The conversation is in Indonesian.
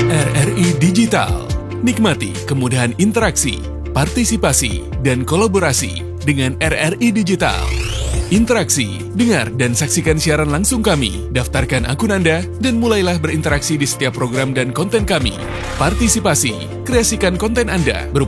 RRI Digital. Nikmati kemudahan interaksi, partisipasi, dan kolaborasi dengan RRI Digital. Interaksi, dengar dan saksikan siaran langsung kami, daftarkan akun Anda, dan mulailah berinteraksi di setiap program dan konten kami. Partisipasi, kreasikan konten Anda berupa